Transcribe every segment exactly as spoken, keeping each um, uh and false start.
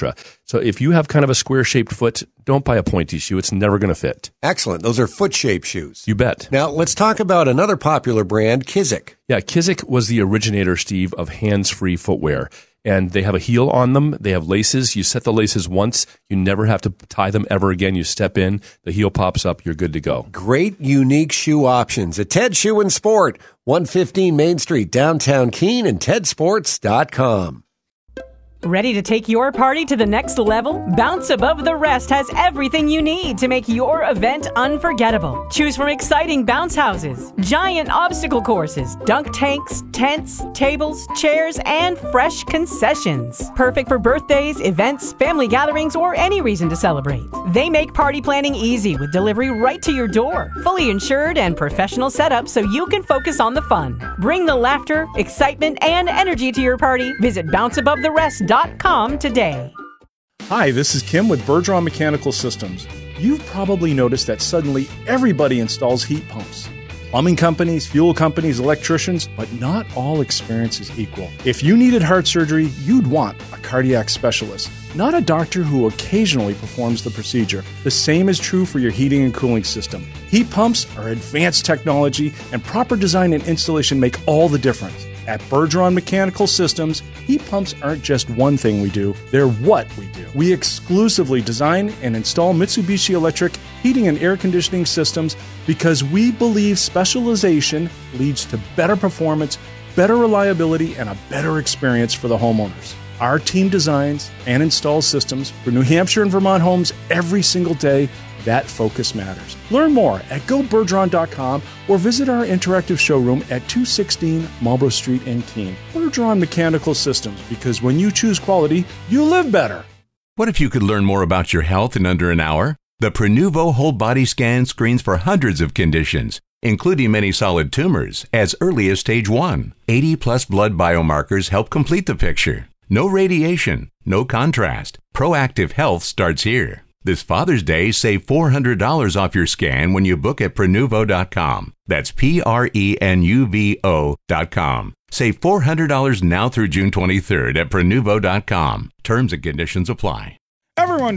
cetera. So if you have kind of a square-shaped foot, don't buy a pointy shoe. It's never going to fit. Excellent. Those are foot-shaped shoes. You bet. Now, let's talk about another popular brand, Kizik. Yeah, Kizik was the originator, Steve, of hands-free footwear. And they have a heel on them. They have laces. You set the laces once. You never have to tie them ever again. You step in, the heel pops up, you're good to go. Great, unique shoe options at Ted Shoe and Sport, one fifteen Main Street, downtown Keene, and ted sports dot com. Ready to take your party to the next level? Bounce Above the Rest has everything you need to make your event unforgettable. Choose from exciting bounce houses, giant obstacle courses, dunk tanks, tents, tables, chairs, and fresh concessions. Perfect for birthdays, events, family gatherings, or any reason to celebrate. They make party planning easy with delivery right to your door. Fully insured and professional setup so you can focus on the fun. Bring the laughter, excitement, and energy to your party. Visit bounce above the rest dot com today. Hi, this is Kim with Bergeron Mechanical Systems. You've probably noticed that suddenly everybody installs heat pumps. Plumbing companies, fuel companies, electricians, but not all experience is equal. If you needed heart surgery, you'd want a cardiac specialist, not a doctor who occasionally performs the procedure. The same is true for your heating and cooling system. Heat pumps are advanced technology, and proper design and installation make all the difference. At Bergeron Mechanical Systems, heat pumps aren't just one thing we do, they're what we do. We exclusively design and install Mitsubishi Electric heating and air conditioning systems because we believe specialization leads to better performance, better reliability, and a better experience for the homeowners. Our team designs and installs systems for New Hampshire and Vermont homes every single day. That focus matters. Learn more at go bergeron dot com or visit our interactive showroom at two sixteen Marlborough Street in Keene. Bergeron Mechanical Systems, because when you choose quality, you live better. What if you could learn more about your health in under an hour? The Prenuvo Whole Body Scan screens for hundreds of conditions, including many solid tumors, as early as stage one. eighty plus blood biomarkers help complete the picture. No radiation, no contrast. Proactive health starts here. This Father's Day, save four hundred dollars off your scan when you book at prenuvo dot com. That's P R E N U V O dot com. Save four hundred dollars now through June twenty-third at prenuvo dot com. Terms and conditions apply. Everyone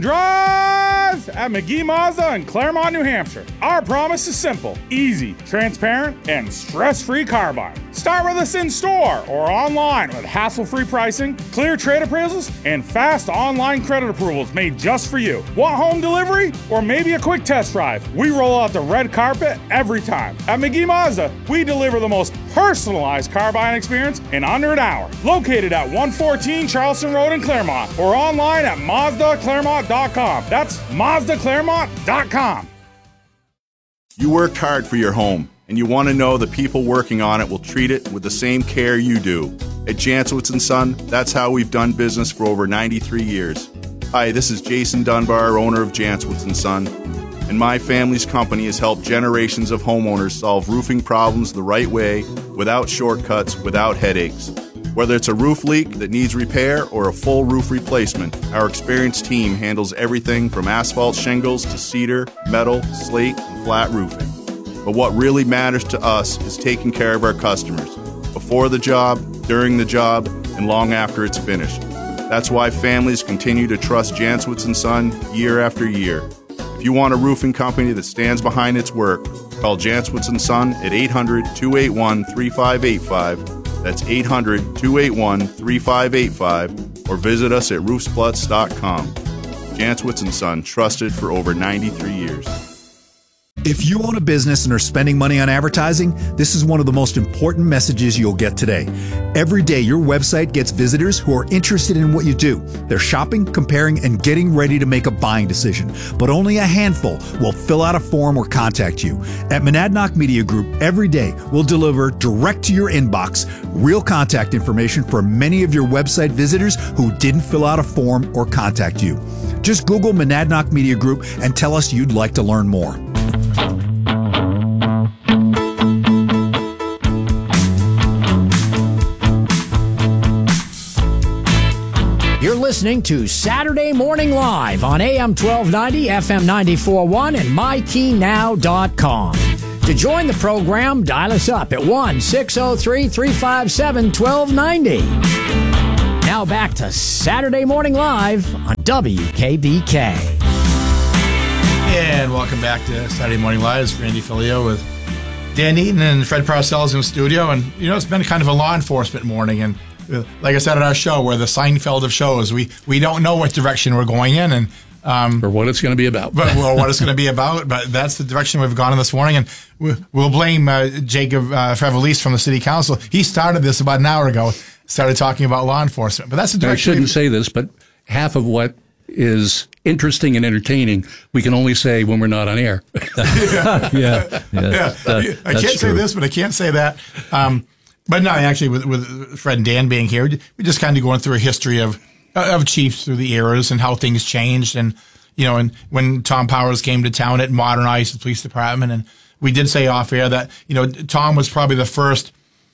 drives at McGee Mazda in Claremont, New Hampshire. Our promise is simple, easy, transparent, and stress-free car buying. Start with us in store or online with hassle-free pricing, clear trade appraisals, and fast online credit approvals made just for you. Want home delivery or maybe a quick test drive? We roll out the red carpet every time. At McGee Mazda, we deliver the most personalized car buying experience in under an hour. Located at one fourteen Charleston Road in Claremont or online at mazda claremont dot com. That's mazda claremont dot com. You worked hard for your home, and you want to know the people working on it will treat it with the same care you do. At Jantzowitz and Son, that's how we've done business for over ninety-three years. Hi, this is Jason Dunbar, owner of Jantzowitz and Son, and my family's company has helped generations of homeowners solve roofing problems the right way, without shortcuts, without headaches. Whether it's a roof leak that needs repair or a full roof replacement, our experienced team handles everything from asphalt shingles to cedar, metal, slate, and flat roofing. But what really matters to us is taking care of our customers, before the job, during the job, and long after it's finished. That's why families continue to trust Jantzowitz and Son year after year. If you want a roofing company that stands behind its work, call Jantzowitz and Son at eight hundred, two eight one, three five eight five. That's eight hundred, two eight one, three five eight five, or visit us at roofspluts dot com. Jantzowitz and Son, trusted for over ninety-three years. If you own a business and are spending money on advertising, this is one of the most important messages you'll get today. Every day, your website gets visitors who are interested in what you do. They're shopping, comparing, and getting ready to make a buying decision. But only a handful will fill out a form or contact you. At Monadnock Media Group, every day, we'll deliver direct to your inbox real contact information for many of your website visitors who didn't fill out a form or contact you. Just Google Monadnock Media Group and tell us you'd like to learn more. You're listening to Saturday Morning Live on A M twelve ninety, F M ninety-four point one, and my key now dot com. To join the program, dial us up at one six zero three, three five seven, one two nine zero. Now back to Saturday Morning Live on W K B K. And welcome back to Saturday Morning Live. It's Randy Filio with Dan Eaton and Fred Parcells in the studio. And, you know, it's been kind of a law enforcement morning. And uh, like I said at our show, we're the Seinfeld of shows. We we don't know what direction we're going in and um, or what it's going to be about. But, well, what it's going to be about. But that's the direction we've gone in this morning. And we, we'll blame uh, Jacob uh, Favorlise from the City Council. He started this about an hour ago, started talking about law enforcement. But that's the direction. I shouldn't say this, but half of what is interesting and entertaining, we can only say when we're not on air. yeah, yeah, yeah. yeah. That, I can't say this, but I can't say that. Um, but no, actually, with, with Fred and Dan being here, we're just kind of going through a history of of chiefs through the eras and how things changed. And, you know, and when Tom Powers came to town, it modernized the police department. And we did say off air that, you know, Tom was probably the first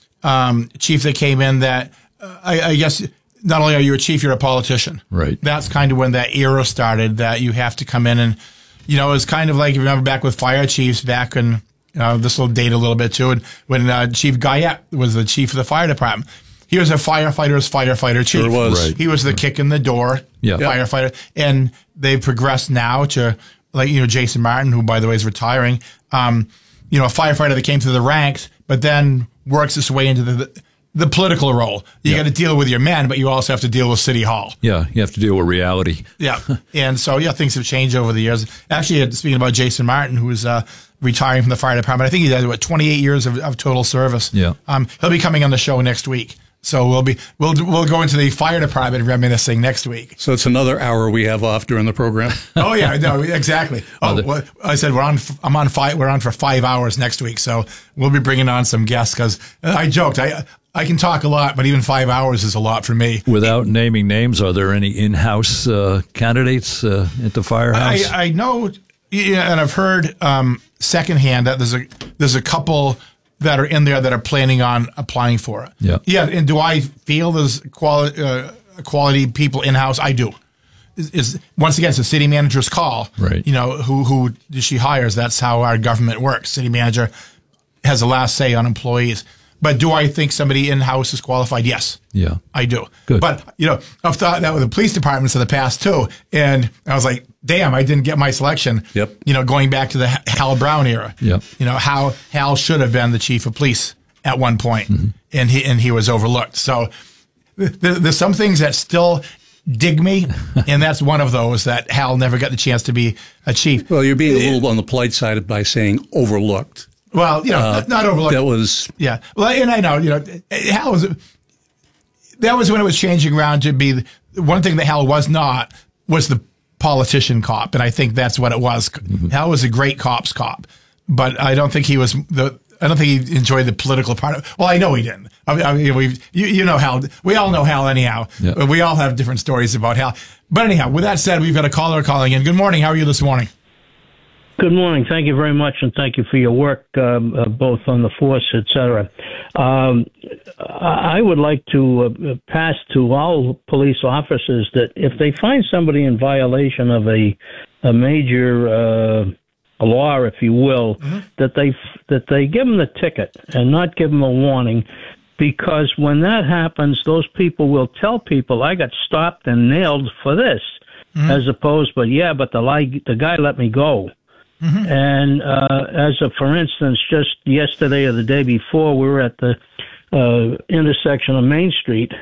um, chief that came in that, uh, I, I guess, not only are you a chief, you're a politician. Right. That's kind of when that era started, that you have to come in and, you know, it's kind of like, you remember back with fire chiefs back in, uh, this will date a little bit too, and when uh, Chief Guyette was the chief of the fire department. He was a firefighter's firefighter chief. Sure was. Right. He was the kick in the door Yeah. firefighter. And they've progressed now to, like, you know, Jason Martin, who, by the way, is retiring, um, you know, a firefighter that came through the ranks, but then works its way into the, the the political role. You Yeah. got to deal with your men, but you also have to deal with City Hall. Yeah, you have to deal with reality. Yeah. And so, yeah, things have changed over the years. Actually, speaking about Jason Martin, who is uh, retiring from the fire department, I think he's had, what, twenty-eight years of, of total service. Yeah. Um, he'll be coming on the show next week. So we'll be we'll we'll go into the fire department reminiscing next week. So it's another hour we have off during the program. Oh yeah, no, exactly. Oh, well, I said we're on. I'm on five. We're on for five hours next week, so we'll be bringing on some guests because I joked I I can talk a lot, but even five hours is a lot for me. Without naming names, are there any in-house uh, candidates uh, at the firehouse? I, I know, yeah, and I've heard um, secondhand that there's a there's a couple that are in there that are planning on applying for it. Yeah. Yeah. And do I feel there's quality, uh, quality people in house? I do. Is, is once again, it's the city manager's call. Right. You know, who, who she hires. That's how our government works. City manager has the last say on employees. But do I think somebody in house is qualified? Yes. Yeah. I do. Good. But, you know, I've thought that with the police departments in the past too. And I was like, damn, I didn't get my selection. Yep. You know, going back to the Hal Brown era. Yep. You know, how Hal should have been the chief of police at one point, Mm-hmm. and he and he was overlooked. So th- th- there's some things that still dig me, and that's one of those that Hal never got the chance to be a chief. Well, you're being a little on the polite side by saying overlooked. Well, you know, Uh, not, not overlooked. That was Yeah. Well, and I know, you know, Hal was, that was when it was changing around to be, the one thing that Hal was not was the politician cop. And I think that's what it was. Mm-hmm. Hal was a great cops cop, but I don't think he was the, I don't think he enjoyed the political part of it. Well, I know he didn't. I mean, I mean we've, you, you know Hal. We all know Hal anyhow. Yeah. We all have different stories about Hal. But anyhow, with that said, we've got a caller calling in. Good morning. How are you this morning? Good morning. Thank you very much, and thank you for your work, um, uh, both on the force, et cetera. Um, I would like to uh, pass to all police officers that if they find somebody in violation of a a major uh, a law, if you will, mm-hmm. that they that they give them the ticket and not give them a warning, because when that happens, those people will tell people, "I got stopped and nailed for this," mm-hmm. as opposed, "But yeah, but the lie, the guy let me go." Mm-hmm. And uh, as a, for instance, just yesterday or the day before, we were at the uh, intersection of Main Street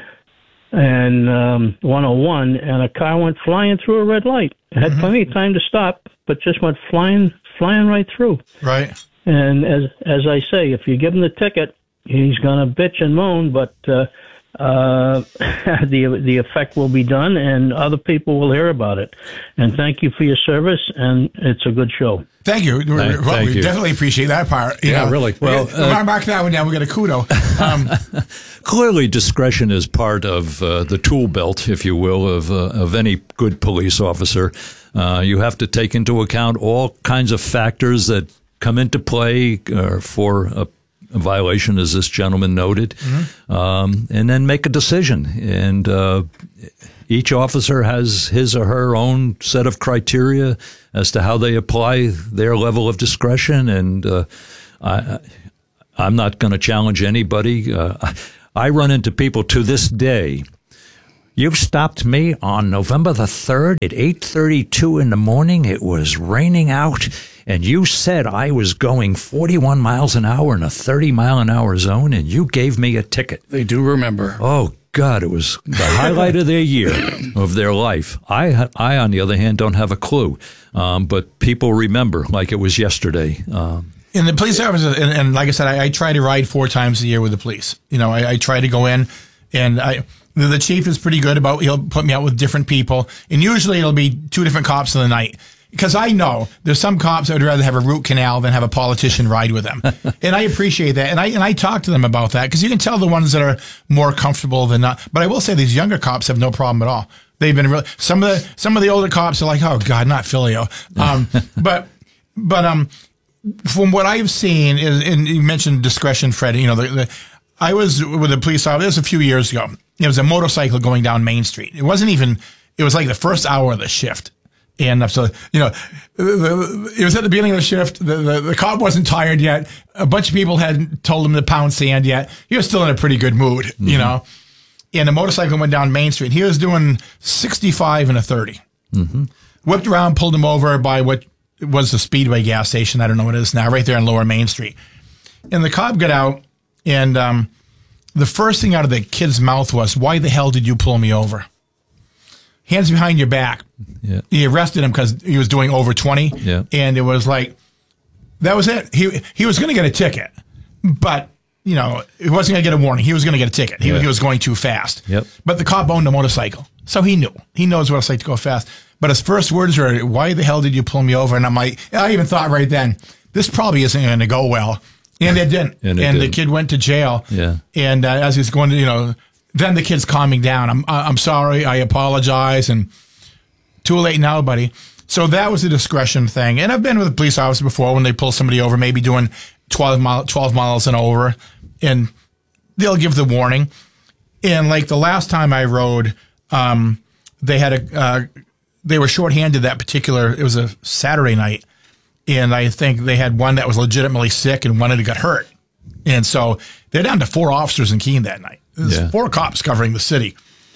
and um, one oh one, and a car went flying through a red light. It had mm-hmm. plenty of time to stop, but just went flying, flying right through. Right. And as as I say, if you give him the ticket, he's going to bitch and moan, but uh, uh, the the effect will be done, and other people will hear about it. And thank you for your service, and it's a good show. Thank you. Thank, well, thank we you. definitely appreciate that part. You Yeah, know, really. Well, well, uh, mark that one down. We got a kudo. Um, Clearly, discretion is part of uh, the tool belt, if you will, of uh, of any good police officer. Uh, you have to take into account all kinds of factors that come into play uh, for a, a violation, as this gentleman noted, mm-hmm. um, and then make a decision. And uh, each officer has his or her own set of criteria as to how they apply their level of discretion. And uh, I, I'm not going to challenge anybody. Uh, I run into people to this day You stopped me on November the third at eight thirty-two in the morning. It was raining out, and you said I was going forty-one miles an hour in a thirty mile an hour zone, and you gave me a ticket. They do remember. Oh, God, it was the highlight of their year, of their life. I, I, on the other hand, don't have a clue, um, but people remember like it was yesterday. Um, In the police office, and, and like I said, I, I try to ride four times a year with the police. You know, I, I try to go in, and I the, the chief is pretty good about, he'll put me out with different people, and usually it'll be two different cops in the night. Because I know there's some cops that would rather have a root canal than have a politician ride with them. And I appreciate that. And I and I talk to them about that, because you can tell the ones that are more comfortable than not. But I will say these younger cops have no problem at all. They've been really, some of the some of the older cops are like, oh God, not Filio. Um, but but um, from what I've seen is, and you mentioned discretion, Fred. You know, the, the I was with a police officer. This was a few years ago. It was a motorcycle going down Main Street. It wasn't even. It was like the first hour of the shift. And so, you know, it was at the beginning of the shift. The, the, the cop wasn't tired yet. A bunch of people hadn't told him to pound sand yet. He was still in a pretty good mood, mm-hmm. you know. And the motorcycle went down Main Street. He was doing sixty-five and a thirty. Mm-hmm. Whipped around, pulled him over by what was the Speedway gas station. I don't know what it is now, right there on Lower Main Street. And the cop got out, and um, the first thing out of the kid's mouth was, "Why the hell did you pull me over?" Hands behind your back. Yeah. He arrested him because he was doing over twenty. Yeah. And it was like, that was it. He he was going to get a ticket, but, you know, he wasn't going to get a warning. He was going to get a ticket. He, yeah. he was going too fast. Yep. But the cop owned a motorcycle, so he knew. He knows what it's like to go fast. But his first words were, "Why the hell did you pull me over?" And I'm like, I even thought right then, this probably isn't going to go well. And it didn't. and it and didn't. the kid went to jail. Yeah. And uh, as he's going to, you know, then the kid's calming down. I'm I'm sorry. I apologize. And too late now, buddy. So that was a discretion thing. And I've been with a police officer before when they pull somebody over, maybe doing twelve, mile, twelve miles and over, and they'll give the warning. And like the last time I rode, um, they had a, uh, they were shorthanded that particular, it was a Saturday night. And I think they had one that was legitimately sick and one that got hurt. And so they're down to four officers in Keene that night. There's Yeah. four cops covering the city.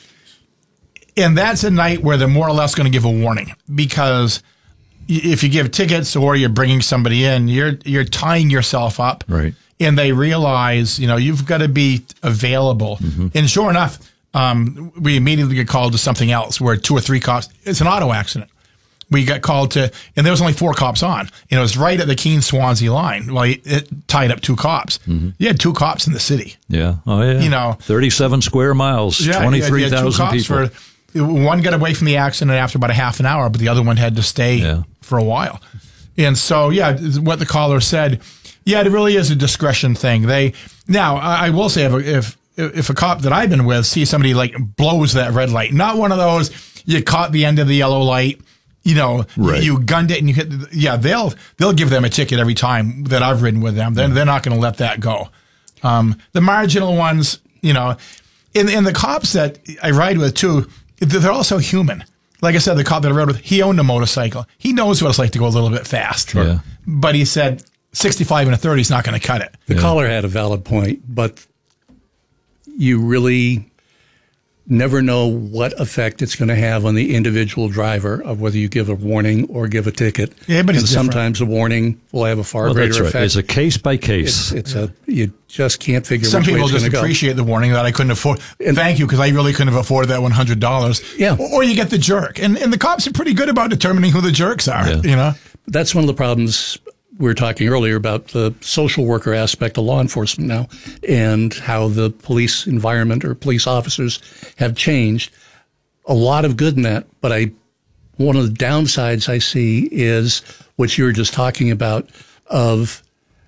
And that's a night where they're more or less going to give a warning, because if you give tickets or you're bringing somebody in, you're you're tying yourself up. Right. And they realize, you know, you've got to be available. Mm-hmm. And sure enough, um, we immediately get called to something else where two or three cops, it's an auto accident. We got called to, and there was only four cops on. And it was right at the Keene-Swansea line. Well, it, it tied up two cops. Mm-hmm. You had two cops in the city. Yeah. Oh, yeah. You know, thirty-seven square miles, yeah, twenty-three thousand people. For, one got away from the accident after about a half an hour, but the other one had to stay yeah. for a while. And so, yeah, what the caller said, yeah, it really is a discretion thing. They now, I, I will say, if, if if a cop that I've been with sees somebody like blows that red light, not one of those you caught the end of the yellow light, you know, right. you, you gunned it and you hit. The, yeah, they'll they'll give them a ticket every time that I've ridden with them. They're they're not going to let that go. Um, the marginal ones, you know, and and the cops that I ride with too, they're also human. Like I said, the cop that I rode with, he owned a motorcycle. He knows what it's like to go a little bit fast. Yeah. But he said sixty-five and a thirty is not going to cut it. The Yeah. caller had a valid point, but you really never know what effect it's going to have on the individual driver of whether you give a warning or give a ticket. Yeah, but and it's sometimes a warning will have a far Well, greater that's right. effect. It's a case by case. It's, it's a you just can't figure Some which way people it's just going to go. appreciate the warning that I couldn't afford. And thank you, because I really couldn't have afforded that one hundred dollars. Yeah. Or, or you get the jerk. And and the cops are pretty good about determining who the jerks are, Yeah. you know? That's one of the problems we were talking earlier about the social worker aspect of law enforcement now and how the police environment or police officers have changed. A lot of good in that, but I one of the downsides I see is what you were just talking about of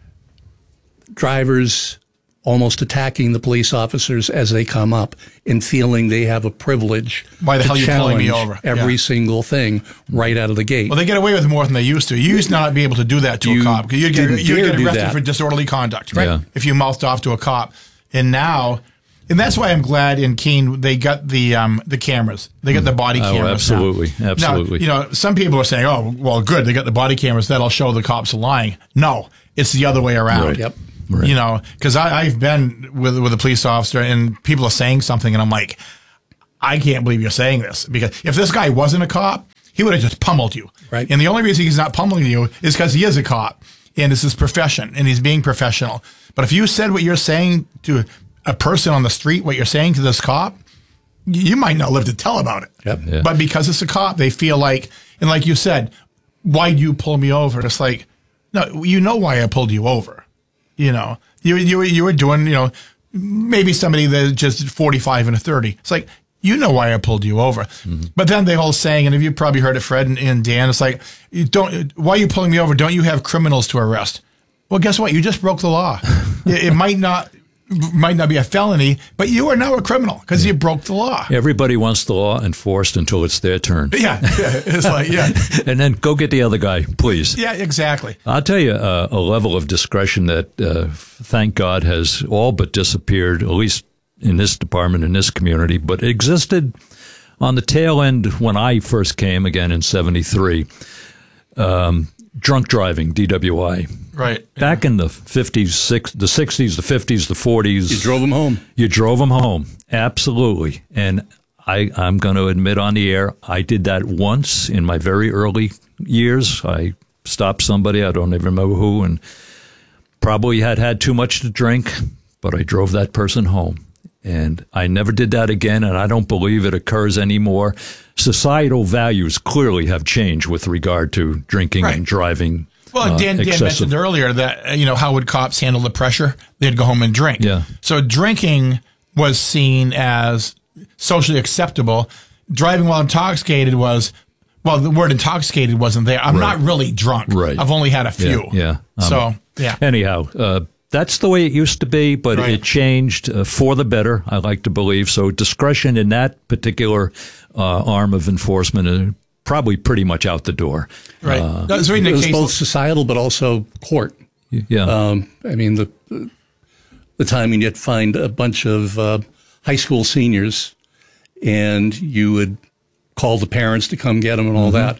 drivers almost attacking the police officers as they come up and feeling they have a privilege Why the to hell are you pulling me challenge over? every Yeah. single thing right out of the gate. Well, they get away with more than they used to. You used to not be able to do that to You a cop. You'd get, didn't you'd dare get do arrested that. for disorderly conduct, right? Yeah. If you mouthed off to a cop. And now, and that's why I'm glad in Keene they got the um, the cameras. They got the body Oh, cameras. absolutely. now. Absolutely. Now, you know, some people are saying, "Oh, well, good, they got the body cameras. That'll show the cops are lying." No, it's the other way around. Right. Yep. Right. You know, because I've been with with a police officer and people are saying something, and I'm like, I can't believe you're saying this, because if this guy wasn't a cop, he would have just pummeled you. Right. And the only reason he's not pummeling you is because he is a cop and it's his profession and he's being professional. But if you said what you're saying to a person on the street, what you're saying to this cop, you might not live to tell about it. Yep. Yeah. But because it's a cop, they feel like, and like you said, why'd you pull me over? It's like, no, you know why I pulled you over. You know, you, you, you were doing, you know, maybe somebody that's just forty-five and a thirty. It's like, you know why I pulled you over. Mm-hmm. But then they all saying, and have you probably heard it, Fred and, and Dan, it's like, you don't, why are you pulling me over? Don't you have criminals to arrest? Well, guess what? You just broke the law. it, it might not might not be a felony, but you are now a criminal because you broke the law. Everybody wants the law enforced until it's their turn. Yeah, yeah it's like, yeah. And then go get the other guy, please. Yeah, exactly. I'll tell you uh, a level of discretion that, uh, thank God, has all but disappeared, at least in this department, in this community, but it existed on the tail end when I first came, again in seventy-three. Um, drunk driving, D W I. Right. Back in the fifties, six, the sixties, the fifties, the forties. You drove them home. You drove them home. Absolutely. And I, I'm going to admit on the air, I did that once in my very early years. I stopped somebody, I don't even remember who, and probably had had too much to drink, but I drove that person home. And I never did that again, and I don't believe it occurs anymore. Societal values clearly have changed with regard to drinking right. and driving. Well, uh, Dan, Dan excessive. mentioned earlier that, you know, how would cops handle the pressure? They'd go home and drink. Yeah. So drinking was seen as socially acceptable. Driving while intoxicated was, well, the word intoxicated wasn't there. I'm Right. not really drunk. Right. I've only had a few. Yeah. yeah. Um, So, yeah. Anyhow, uh, that's the way it used to be, but Right. it changed uh, for the better, I like to believe. So discretion in that particular uh, arm of enforcement is probably pretty much out the door. Right. Uh, That's reading It a was case. both societal but also court. yeah. Um, I mean, the the time when you'd find a bunch of uh, high school seniors and you would call the parents to come get them and all Mm-hmm. that.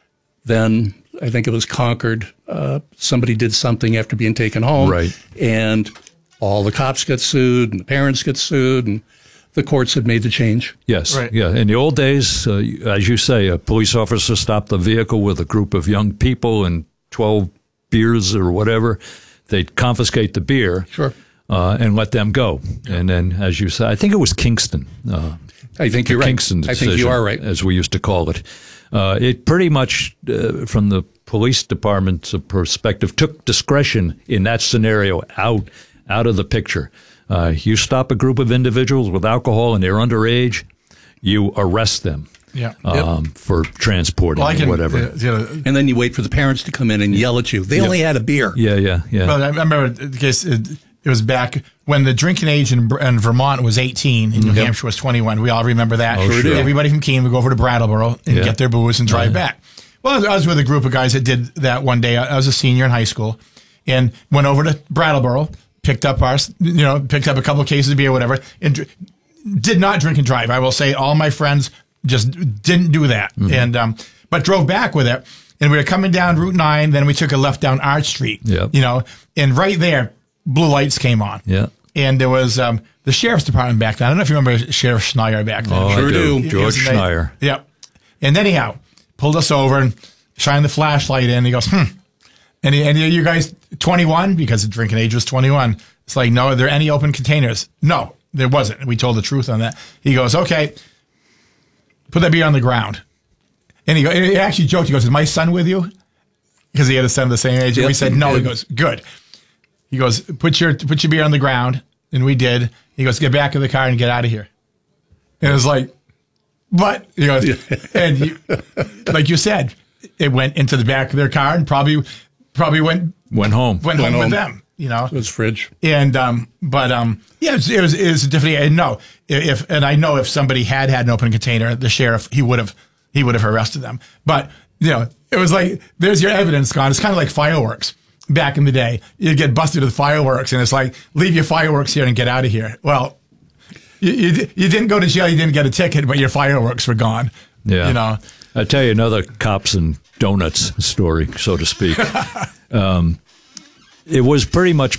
Then I think it was Concord. Uh, somebody did something after being taken home. Right. And all the cops got sued and the parents got sued and the courts had made the change. Yes. Right. Yeah. In the old days, uh, as you say, a police officer stopped the vehicle with a group of young people and twelve beers or whatever. They'd confiscate the beer. Sure. Uh, and let them go. And then, as you say, I think it was Kingston. Uh, I think the you're right. Kingston decision, I think you are right. as we used to call it. Uh, it pretty much, uh, from the police department's perspective, took discretion in that scenario out out of the picture. Uh, you stop a group of individuals with alcohol and they're underage, you arrest them. Yeah. Um, for transporting Well, I or can, whatever. uh, you know, And then you wait for the parents to come in and yell at you. They only had a beer. yeah, yeah, yeah. Well, I remember the case. It, it was back when the drinking age in, in Vermont was eighteen, and New Hampshire was twenty-one. We all remember that. Oh, sure do. Everybody from Keene would go over to Brattleboro and Yeah. get their booze and drive back. Well, I was, I was with a group of guys that did that one day. I, I was a senior in high school, and went over to Brattleboro, picked up our, you know, picked up a couple of cases of beer, whatever, and dr- did not drink and drive. I will say, all my friends just didn't do that, Mm-hmm. and um, but drove back with it. And we were coming down Route nine, then we took a left down Arch Street. Yep. You know, and right there, blue lights came on. Yeah. And there was um, the sheriff's department back then. I don't know if you remember Sheriff Schneier back then. Oh, I Sure do. do. George He was a- Schneier. Yep. And then anyhow, pulled us over and shined the flashlight in. He goes, hmm. And, he, and you guys twenty-one? Because the drinking age was twenty-one. It's like, no, are there any open containers? No, there wasn't. We told the truth on that. He goes, okay, put that beer on the ground. And he, go, he actually joked. He goes, is my son with you? Because he had a son of the same age. And Yep, we said, he no. He did. goes, good. He goes, put your put your beer on the ground. And we did. He goes, get back in the car and get out of here. And it was like, what? He goes, and you, like you said, it went into the back of their car and probably probably went Went home. went, Went home, home. with them. You know, It was fridge. and um, but um, yeah, it was it was, it was a different. And no, if and I know if somebody had had an open container, the sheriff he would have he would have arrested them. But you know, it was like there's your evidence gone. It's kind of like fireworks back in the day. You'd get busted with fireworks, and it's like leave your fireworks here and get out of here. Well, you you, you didn't go to jail, you didn't get a ticket, but your fireworks were gone. Yeah. You know. I'll tell you another cops and donuts story, so to speak. um, it was pretty much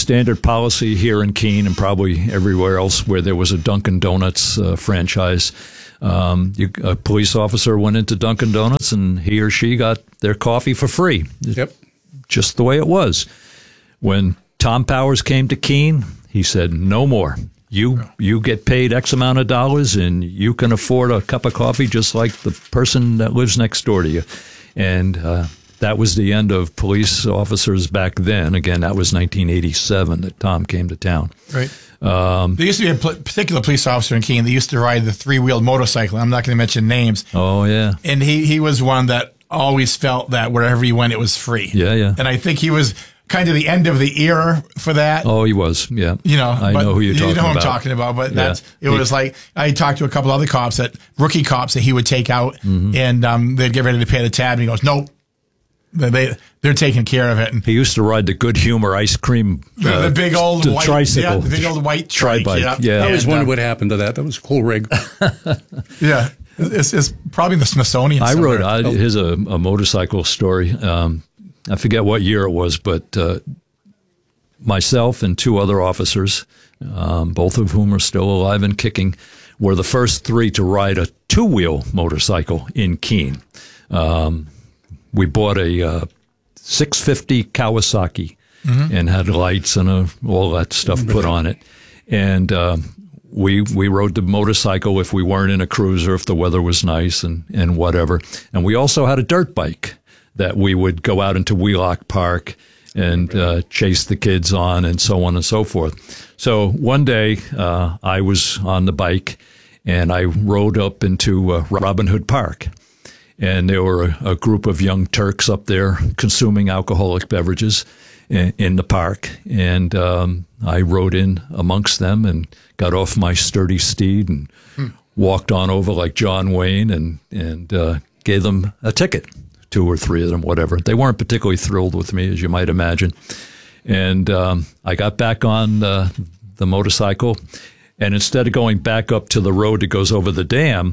standard policy here in Keene and probably everywhere else where there was a Dunkin' Donuts uh, franchise. Um, you, a police officer went into Dunkin' Donuts and he or she got their coffee for free. Yep. Just the way it was. When Tom Powers came to Keene, he said, no more. You you get paid X amount of dollars and you can afford a cup of coffee just like the person that lives next door to you. And uh, that was the end of police officers back then. Again, that was nineteen eighty-seven that Tom came to town. Right. Um, there used to be a pl- particular police officer in Keene that used to ride the three-wheeled motorcycle. I'm not going to mention names. Oh, yeah. And he, he was one that always felt that wherever he went, it was free. Yeah, yeah. And I think he was kind of the end of the era for that. Oh, he was, yeah. You know, I but know who you're talking about. You know who I'm talking about, but Yeah. that's, it was like, I talked to a couple other cops, that rookie cops that he would take out, Mm-hmm. and um, they'd get ready to pay the tab, and he goes, nope. They, they're taking care of it. And He used to ride the Good Humor ice cream the, uh, the big old the white tricycle. Yeah, the big old white Tri trike. bike. Yeah. Yeah. I always And, wondered uh, what happened to that. That was a cool rig. Yeah. It's, it's probably the Smithsonian. I somewhere. wrote, I, here's a, a motorcycle story. Um, I forget what year it was, but uh, myself and two other officers, um, both of whom are still alive and kicking, were the first three to ride a two-wheel motorcycle in Keene. Um, we bought a uh, six fifty Kawasaki Mm-hmm. and had lights and uh, all that stuff put on it. And uh, we we rode the motorcycle if we weren't in a cruiser, if the weather was nice and, and whatever. And we also had a dirt bike that we would go out into Wheelock Park and uh, chase the kids on and so on and so forth. So one day uh, I was on the bike and I rode up into uh, Robin Hood Park. And there were a, a group of young Turks up there consuming alcoholic beverages in, in the park. And um, I rode in amongst them and got off my sturdy steed and hmm. walked on over like John Wayne and, and uh, gave them a ticket, two or three of them, whatever. They weren't particularly thrilled with me, as you might imagine. And um, I got back on uh, the motorcycle, and instead of going back up to the road that goes over the dam,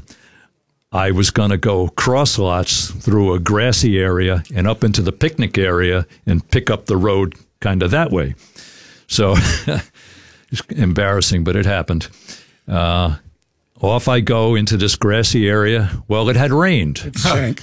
I was going to go cross lots through a grassy area and up into the picnic area and pick up the road kind of that way. So it's embarrassing, but it happened. Uh, off I go into this grassy area. Well, it had rained. It sank.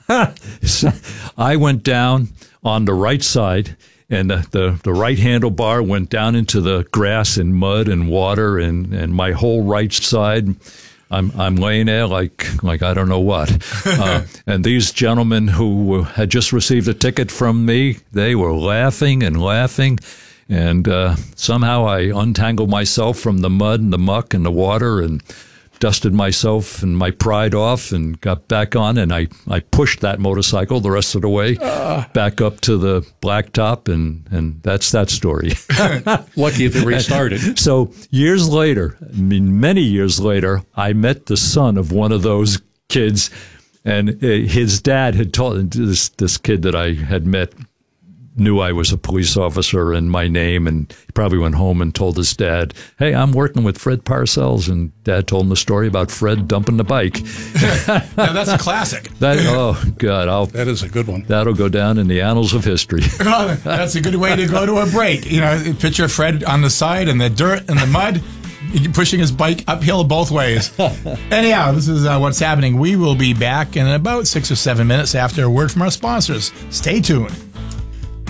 So I went down on the right side, and the, the, the right handlebar went down into the grass and mud and water, and, and my whole right side, I'm I'm laying there like like I don't know what. Uh, and these gentlemen who had just received a ticket from me, they were laughing and laughing. And uh, somehow I untangled myself from the mud and the muck and the water and dusted myself and my pride off and got back on, and I, I pushed that motorcycle the rest of the way uh. back up to the blacktop, and, and that's that story. Lucky if it restarted. So years later, I mean, many years later, I met the son of one of those kids, and his dad had told this, this kid that I had met knew I was a police officer and my name, and he probably went home and told his dad, hey, I'm working with Fred Parcells, and Dad told him the story about Fred dumping the bike. Now, that's a classic. That, oh, God. I'll, that is a good one. That'll go down in the annals of history. That's a good way to go to a break. You know, picture Fred on the side in the dirt and the mud, pushing his bike uphill both ways. Anyhow, this is uh, what's happening. We will be back in about six or seven minutes after a word from our sponsors. Stay tuned.